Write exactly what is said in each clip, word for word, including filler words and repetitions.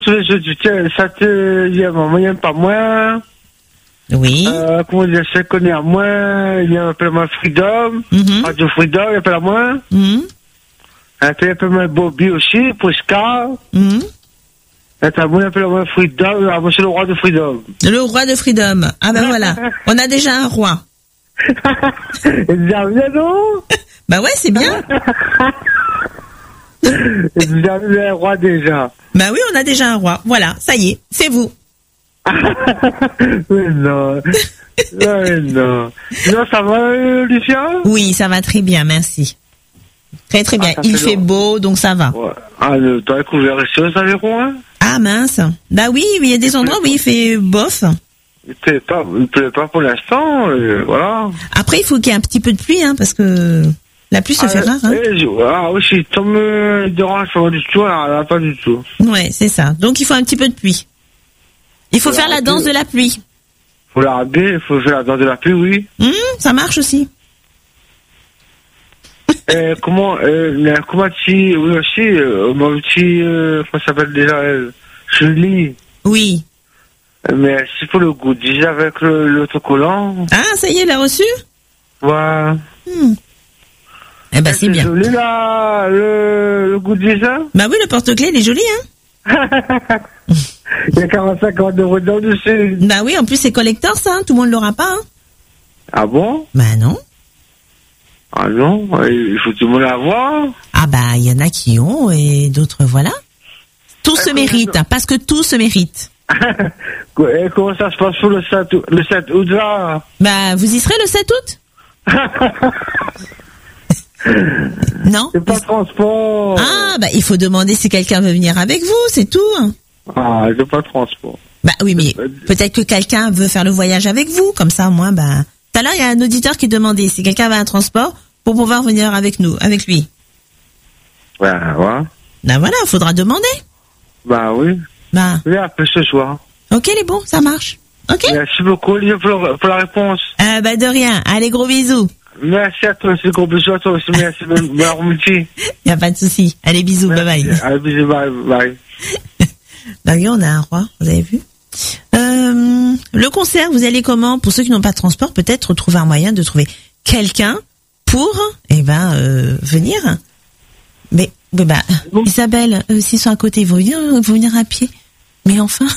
tous les jeux, tu sais, ça te, il y a moyen pas moi. Oui. Euh, comment dire, je connais à moi, il y a un peu moins Freedom, Mm-hmm. Radio Freedom, il y a pas à moi. Mm-hmm. Un peu, un peu moins Bobby aussi, Posca. Mm-hmm. Et t'as moi, un peu moins Freedom, ah, moi, c'est le roi de Freedom. Le roi de Freedom. Ah ben voilà. On a déjà un roi. Et déjà, bien, non? Bah ouais, c'est bien. Et déjà, un roi déjà. Bah oui, on a déjà un roi. Voilà, ça y est, c'est vous. Mais non. Non, mais non. Non, ça va, euh, Lucien? Oui, ça va très bien, merci. Très très bien. Ah, ça Il fait fait long. beau, donc ça va. Ouais. Ah, le temps est couvert ici aux environs, hein? Ah mince. Bah oui, oui, il y a des endroits où il fait bof. Il plaît pas, il plaît pas pour l'instant, euh, voilà. Après, il faut qu'il y ait un petit peu de pluie, hein, parce que la pluie se Ah, fait rare. Hein. eh, je- ah oui, si tombe euh, d'orage, ça va du tout, alors, là, pas du tout. Ouais, c'est ça. Donc il faut un petit peu de pluie. Il faut Voilà, faire la ok. danse de la pluie. Faut la regarder, faut faire la danse de la pluie, oui. Hum, ça marche aussi. euh, comment, euh, mais comment tu, oui aussi, euh, mon petit, euh, comment ça s'appelle déjà, euh, Julie. Oui. Mais c'est pour le goodies avec le- l'autocollant. Ah, ça y est, l'a reçu. Voilà. Hmm. Eh ben c'est bien. Joli là, le, le goodies, hein? Bah oui, le porte-clés, il est joli, hein. Il y a quarante-cinq euros dedans dessus. Bah oui, en plus c'est collector, ça. Hein. Tout le monde l'aura pas. Hein. Ah bon? Bah non. Ah non, il faut tout le monde l'avoir. Ah bah il y en a qui ont et d'autres voilà. Tout Eh, se comment mérite, ça- hein, parce que tout se mérite. Et comment ça se passe pour le sept août, le sept août là? Bah vous y serez le sept août? Non? C'est pas de transport. Ah bah il faut demander si quelqu'un veut venir avec vous, c'est tout. Hein. Ah, j'ai pas de transport. Bah oui, mais peut-être que quelqu'un veut faire le voyage avec vous, comme ça au moins bah. Tout à l'heure il y a un auditeur qui demandait si quelqu'un avait un transport pour pouvoir venir avec nous, avec lui. Ouais, ouais. Bah voilà, faudra demander. Bah oui. Bah Je vais appeler ce soir. ok les bons, ça marche. Ok. Merci beaucoup, Olivier, pour, le- pour la réponse. Euh, bah de rien. Allez gros bisous. Merci à toi aussi, gros bisous à toi aussi. Merci, bonne multi. Y a pas de souci. Allez bisous, bye bye. Allez, bisous, bye, bye. Bah oui, on a un roi, vous avez vu. Euh, le concert, vous allez comment? Pour ceux qui n'ont pas de transport, peut-être trouver un moyen de trouver quelqu'un pour, eh ben, euh, venir. Mais, mais bah, Bon. Isabelle, euh, s'ils sont à côté, ils vont venir, ils vont venir à pied. Mais enfin,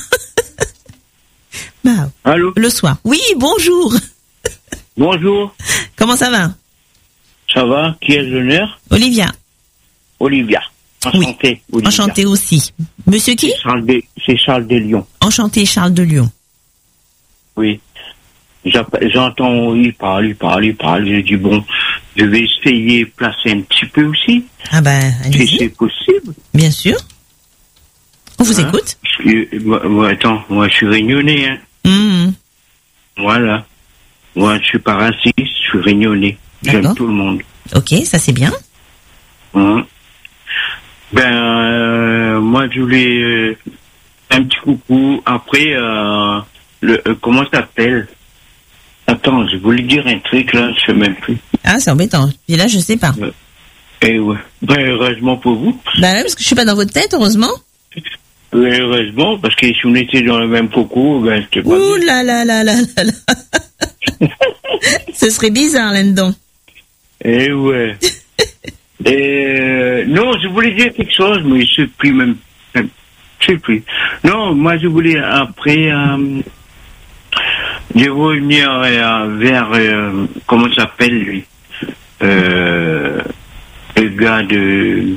bah, Allô? le soir. Oui, bonjour. Bonjour, Comment ça va? ça va? Qui est l'honneur? Olivia. Olivia. Enchanté, Olivia. Enchanté aussi. Monsieur qui? C'est Charles de, c'est Charles de Lyon. Enchanté, Charles de Lyon. Oui. J'appelle- J'entends, il parle, il parle, il parle. J'ai dit, bon, je vais essayer de placer un petit peu aussi, Ah ben, si allez-y. c'est possible. Bien sûr. On vous Hein? écoute. Je- moi, moi, attends, moi, je suis réunionnais, hein. Mmh. Voilà. Moi, je suis pas raciste, je suis réunionnais. J'aime D'accord. tout le monde. Ok, ça c'est bien. Hein. Ben, euh, moi, je voulais euh, un petit coucou. Après, euh, le, euh, comment ça s'appelle? Attends, je voulais dire un truc, là, je sais même plus. Ah, c'est embêtant. Et là, je sais pas. Eh ouais. Ben, heureusement pour vous. Bah ouais, parce que je suis pas dans votre tête, heureusement. Ben, heureusement, parce que si on était dans le même coco, ben, c'était pas Ouh bien. là là là là là là. Ce serait bizarre là-dedans. Eh ouais. Et, euh, non, je voulais dire quelque chose, mais je sais plus même. Je sais plus. Non, moi, je voulais, après, euh, je veux revenir euh, vers, euh, comment il s'appelle, lui? Euh, le gars de...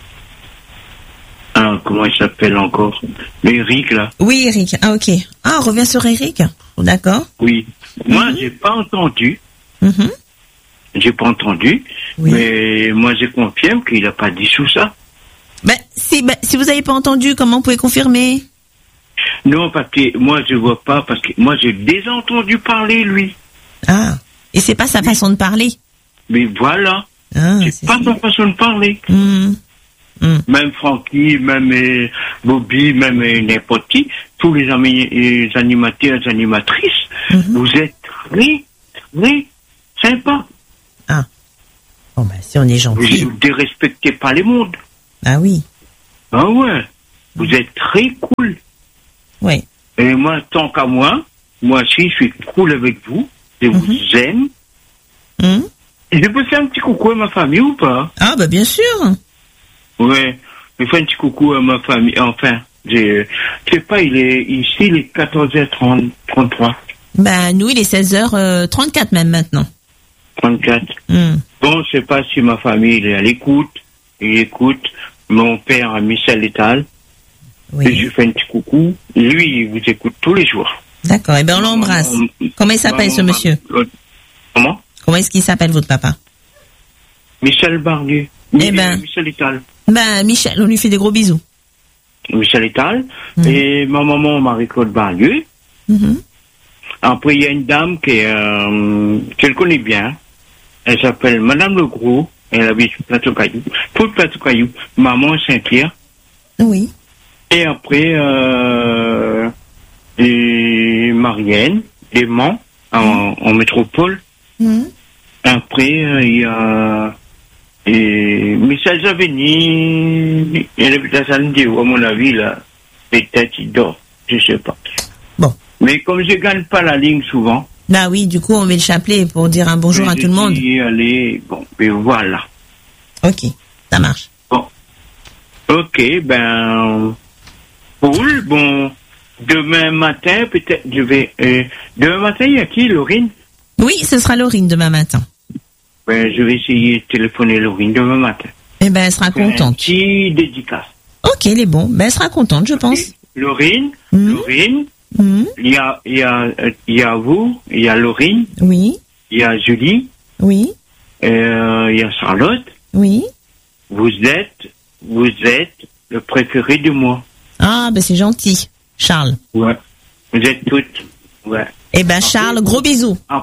Ah, comment il s'appelle encore? Le Eric, là. Oui, Eric. Ah, ok. Ah, on revient sur Eric. D'accord. Oui. Moi, Mhm. j'ai pas entendu. Mhm. J'ai pas entendu. Oui. Mais moi, je confirme qu'il a pas dit tout ça. Bah, si, bah, si vous n'avez pas entendu, comment vous pouvez confirmer? Non, parce que moi, je vois pas, parce que moi, j'ai déjà entendu parler, lui. Ah. Et c'est pas sa façon de parler. Mais voilà. Ah, C'est c'est pas ça. sa façon de parler. Mhm. Mhm. Même Francky, même euh, Bobby, même euh, n'importe qui, tous les, ami- les animateurs et animatrices, Mhm. vous êtes très, très sympas. Bon, bah, si on est Vous gentil. ne dérespectez pas les mondes. Ah oui. Ah ouais. Vous êtes très cool. Oui. Et moi, tant qu'à moi, moi aussi, je suis cool avec vous. Je vous Mhm. aime. Hum. Et je peux faire un petit coucou à ma famille ou pas? Ah, bah, bien sûr. Ouais. Je fais un petit coucou à ma famille. Enfin, j'ai, je sais pas, il est ici, il est quatorze heures trente, trente-trois. Bah, nous, il est seize heures trente-quatre même maintenant. trente-quatre. Hum. Bon, je sais pas si ma famille il est à l'écoute. Il écoute. Mon père, Michel Létal. Et je Oui. lui fais un petit coucou. Lui, il vous écoute tous les jours. D'accord. Eh ben, on l'embrasse. Comment il s'appelle, ce monsieur? Comment? Comment est-ce qu'il s'appelle, votre papa? Michel Barnier. Eh ben. Michel Létal. Bah, Michel, on lui fait des gros bisous. Michel Létal. Mhm. Et ma maman, Marie-Claude Barnier. Mhm. Après, il y a une dame qui est, euh, qu'elle connaît bien. Elle s'appelle Madame Legros. Elle habite Plateau Caillou. Tout Plateau Caillou. Maman Saint-Pierre. Oui. Et après, euh, et Marianne, Léman, en, en métropole. Mhm. Après, euh, il y a et Michel Javeni. Elle habite à Saint-Diego, à mon avis, là. Peut-être il dort. Je sais pas. Bon. Mais comme je gagne pas la ligne souvent. Bah oui, du coup, on met le chapelet pour dire un bonjour à je tout le monde. dis, allez, bon, mais voilà. Ok, ça marche. Bon. Ok, ben, cool. Bon, demain matin, peut-être, je vais, euh, demain matin, il y a qui, Laurine? Oui, ce sera Laurine demain matin. Ben, je vais essayer de téléphoner Laurine demain matin. Eh ben, elle sera Un contente. petit dédicace. Ok, elle est bon. Ben, elle sera contente, je pense. Laurine, Mhm. Laurine, Mhm. il y a, il y a, euh, il y a vous, il y a Laurine, Oui, il y a Julie, oui, euh, il y a Charlotte. oui. Vous êtes, vous êtes le préféré de moi. Ah, ben, c'est gentil, Charles. Ouais. Vous êtes toutes. Ouais. Eh ben, Charles, gros bisous. Ah.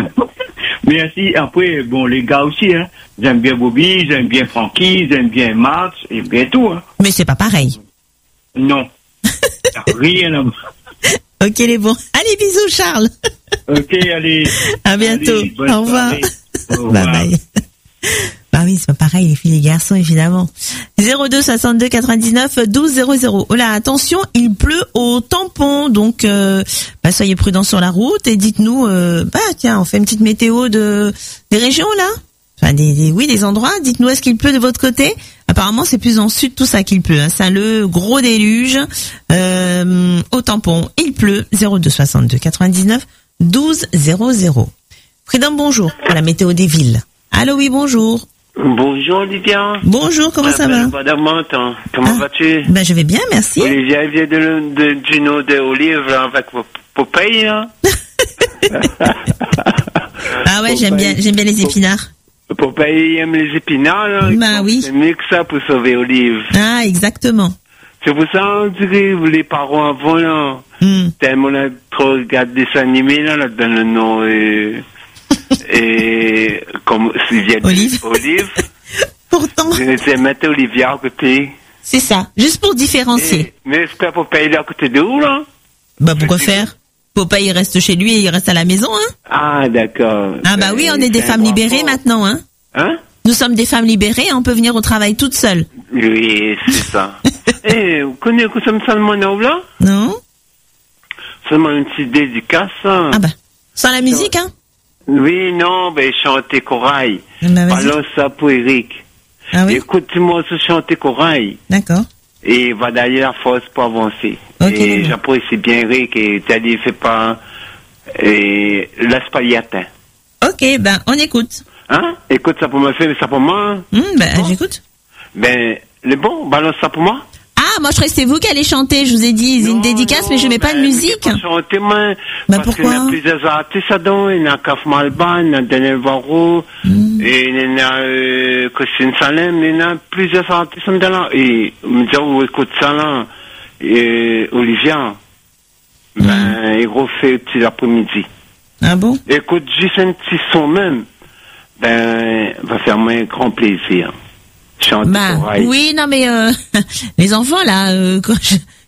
Merci. Après, bon, les gars aussi, hein. J'aime bien Bobby, j'aime bien Francky, j'aime bien Max, et bien tout, hein. Mais c'est pas pareil. Non. Rien à voir. Ok, elle est bon. Allez, bisous, Charles. Ok, allez. À bientôt. Allez, bonne Au revoir. soirée. Au revoir. Bye bye. Bah oui, c'est pas pareil, les filles et les garçons, évidemment. zéro deux soixante-deux quatre-vingt-dix-neuf douze zéro zéro. Oh là, attention, il pleut au tampon, donc euh, bah, soyez prudents sur la route et dites-nous, euh, bah tiens, on fait une petite météo de des régions là, enfin des, des oui des endroits. Dites-nous, est-ce qu'il pleut de votre côté? Apparemment, c'est plus en sud tout ça qu'il pleut. Hein. Saint-Leu, gros déluge euh, au tampon. Il pleut. zéro deux soixante-deux quatre-vingt-dix-neuf douze zéro zéro. Prudent, bonjour pour la météo des villes. Allô, oui, bonjour. Bonjour Olivia. Bonjour, comment ça va? Comment Ah. vas-tu? Ben, je vais bien, merci. Olivia vient de, de, du nom de Olive avec Popeye. Hein? Ah ouais, j'aime bien, j'aime bien les épinards. Popeye aime les épinards. Là. Bah oui. C'est mieux que ça pour sauver Olive. Ah, exactement. C'est pour ça on dirait les parents avant là. Hmm. Tellement on a trop regardé des animés là, là dans le nom et, et comme Sylvia Olive. Olive. Pourtant, Je vais mettre Olivia à côté. c'est ça. Juste pour différencier. Et- mais est-ce que Popeye est à côté de où là? Bah, pourquoi faire? Popeye, il reste chez lui et il reste à la maison, hein? Ah, d'accord. Ah bah oui, on est des C'est un femmes grand libérées fort. maintenant, hein? Hein? Nous sommes des femmes libérées, on peut venir au travail toute seule. Oui, c'est ça. Eh, vous connaissez que ça me seulement là? Non? Seulement une petite dédicace. Hein? Ah bah, sans la musique, hein? Oui, non, ben, chanter corail. Ah bah, vas-y. Alors ça pour Eric. Ah oui? Écoute-moi ce chanter corail. D'accord. Et va donner la force pour avancer. Ok, et d'accord. j'apprécie bien Eric et t'as dit, fais pas, et laisse pas y atteindre. Ok, ben, on écoute. Hein? Écoute ça pour me faire, mais ça pour moi. Hmm, ben, Bon. j'écoute. Ben, le bon, balance ça pour moi. Ah, moi, je croyais que c'était vous qui allez chanter. Je vous ai dit, c'est une Non, dédicace, non, mais je mets pas de ben, musique. je vais pas chanter, moi, Ben, parce qu'il y pourquoi? a plusieurs artistes là-dedans. Il y en a Kaf Malban, il y en a Daniel Varro, Mm. et il y en a euh, Christine Salem, il y en a plusieurs artistes là. Et me dire, oh, écoute ça là, et Olivia, ben, il refait petit l'après-midi. Ah bon? Écoute, juste un petit son même, ben, va faire moi un grand plaisir. Chanter Bah, corail. oui, non, mais euh, les enfants, là, euh, quand je-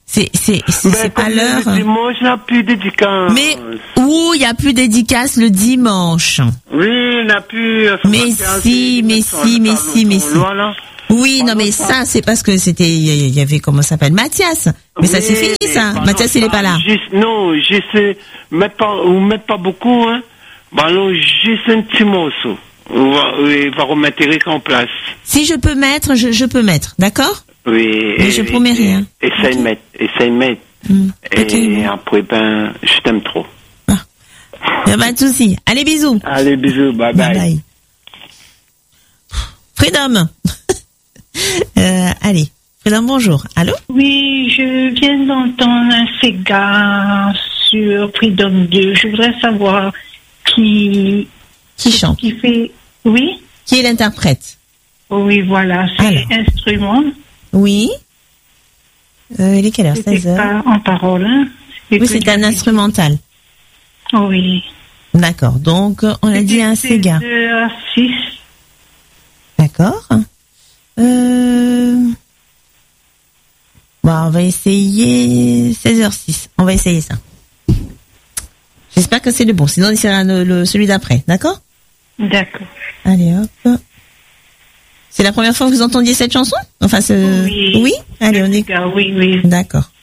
C'est, c'est, c'est, Ben, c'est pas comme l'heure. Le dimanche, il n'y a plus de dédicace. Mais où il y a plus dédicace le dimanche? Oui, il n'y a plus. Mais si, mais si, mais si, mais si. Oui, non, mais ça, c'est parce que c'était, il y avait, comment ça s'appelle, Mathias. Mais ça, c'est fini, ça. Mathias, il est pas là. Juste, non, juste, mettre pas, ou mettre pas beaucoup, hein. Bah, non, juste un petit morceau. On va, il va remettre Eric en place. Si je peux mettre, je, je peux mettre, d'accord? Oui. Mais je promets rien. Essaye okay. de mettre, essaye de mettre. Mm. Et okay. après, ben, je t'aime trop. Ah. Y a pas de souci. Allez, bisous. Allez, bisous, bye bye. Bye bye. Freedom. euh, allez. Freedom, bonjour. Allô? Oui, je viens d'entendre un Sega sur Freedom deux. Je voudrais savoir qui... Qui chante? Qui fait... Oui? Qui est l'interprète? Oui, voilà. C'est Alors. instrument. Oui. Euh, il est quelle heure? seize heures. Pas en parole, hein? Oui, c'est un instrumental. Oui. D'accord. Donc, on a dit un Sega. deux à six. D'accord. Euh... Bon, on va essayer seize heures six. On va essayer ça. J'espère que c'est le bon. Sinon, on essaiera le, le, celui d'après. D'accord? D'accord. Allez, hop. C'est la première fois que vous entendiez cette chanson? Enfin, ce... Oui. Oui? Allez, on est... Oui, oui. D'accord.